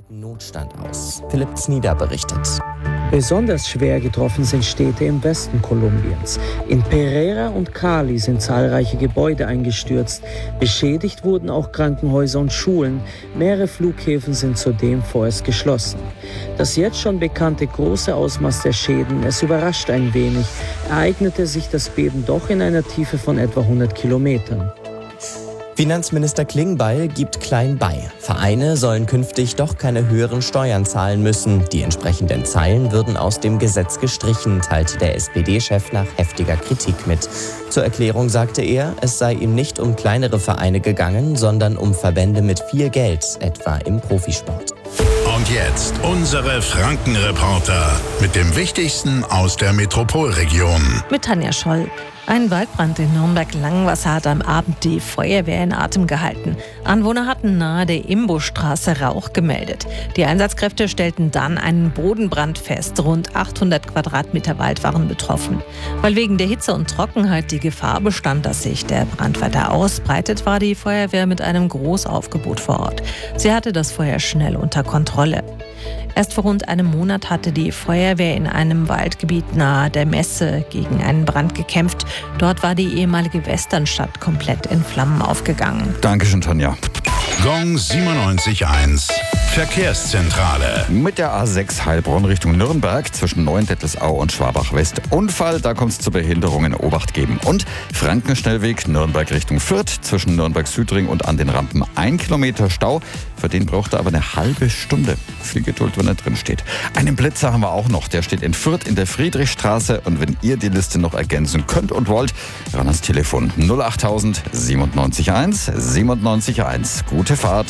rufen Notstand aus. Philipp Znieder berichtet. Besonders schwer getroffen sind Städte im Westen Kolumbiens. In Pereira und Cali sind zahlreiche Gebäude eingestürzt. Beschädigt wurden auch Krankenhäuser und Schulen. Mehrere Flughäfen sind zudem vorerst geschlossen. Das jetzt schon bekannte große Ausmaß der Schäden, es überrascht ein wenig, ereignete sich das Beben doch in einer Tiefe von etwa 100 Kilometern. Finanzminister Klingbeil gibt klein bei. Vereine sollen künftig doch keine höheren Steuern zahlen müssen. Die entsprechenden Zeilen würden aus dem Gesetz gestrichen, teilte der SPD-Chef nach heftiger Kritik mit. Zur Erklärung sagte er, es sei ihm nicht um kleinere Vereine gegangen, sondern um Verbände mit viel Geld, etwa im Profisport. Und jetzt unsere Franken-Reporter mit dem Wichtigsten aus der Metropolregion. Mit Tanja Scholl. Ein Waldbrand in Nürnberg-Langwasser hat am Abend die Feuerwehr in Atem gehalten. Anwohner hatten nahe der Imbusstraße Rauch gemeldet. Die Einsatzkräfte stellten dann einen Bodenbrand fest. Rund 800 Quadratmeter Wald waren betroffen. Weil wegen der Hitze und Trockenheit die Gefahr bestand, dass sich der Brand weiter ausbreitet, war die Feuerwehr mit einem Großaufgebot vor Ort. Sie hatte das Feuer schnell unter Kontrolle. Erst vor rund einem Monat hatte die Feuerwehr in einem Waldgebiet nahe der Messe gegen einen Brand gekämpft. Dort war die ehemalige Westernstadt komplett in Flammen aufgegangen. Dankeschön, Tanja. Gong 97.1 Verkehrszentrale. Mit der A6 Heilbronn Richtung Nürnberg zwischen Neuendettelsau und Schwabach-West. Unfall, da kommt es zu Behinderungen, Obacht geben. Und Frankenschnellweg Nürnberg Richtung Fürth zwischen Nürnberg-Südring und an den Rampen 1 Kilometer Stau. Für den braucht er aber eine halbe Stunde. Viel Geduld, wenn er drin steht. Einen Blitzer haben wir auch noch. Der steht in Fürth in der Friedrichstraße. Und wenn ihr die Liste noch ergänzen könnt und wollt, ran ans Telefon 08000 97.1 97.1. Gute Fahrt.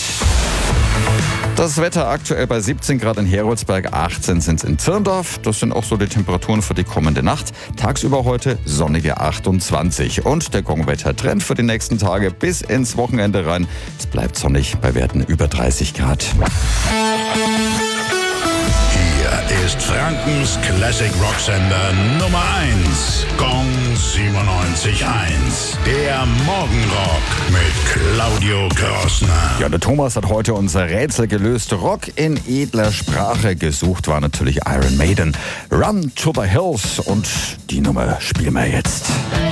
Das Wetter aktuell bei 17 Grad in Heroldsberg, 18 sind es in Zirndorf. Das sind auch so die Temperaturen für die kommende Nacht. Tagsüber heute sonnige 28. Und der Gong-Wetter-Trend für die nächsten Tage bis ins Wochenende rein. Es bleibt sonnig bei Werten über 30 Grad. Hier ist Frankens Classic Rocksender Nummer 1. Gong 97.1. Der Morgenrock mit Claudio Krossner. Ja, der Thomas hat heute unser Rätsel gelöst. Rock in edler Sprache. Gesucht war natürlich Iron Maiden. Run to the Hills. Und die Nummer spielen wir jetzt.